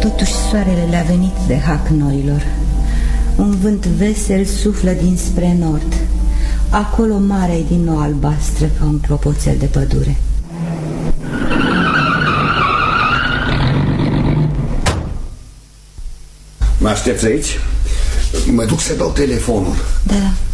Totuși soarele le-a venit de hac norilor. Un vânt vesel suflă dinspre nord. Acolo marea e din nou albastră ca un clopoțel de pădure. Mă aștepți aici? Mă duc să dau telefonul. Da.